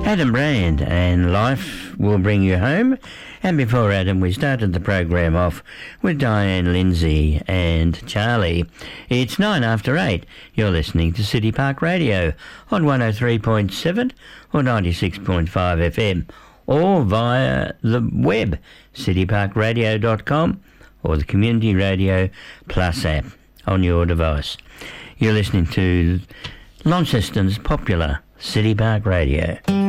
Adam Brand and Life Will Bring You Home. And before Adam, we started the program off with Diane Lindsay and Charlie. It's 9 after 8. You're listening to City Park Radio on 103.7 or 96.5 FM or via the web, cityparkradio.com or the Community Radio Plus app on your device. You're listening to Launceston's popular City Park Radio.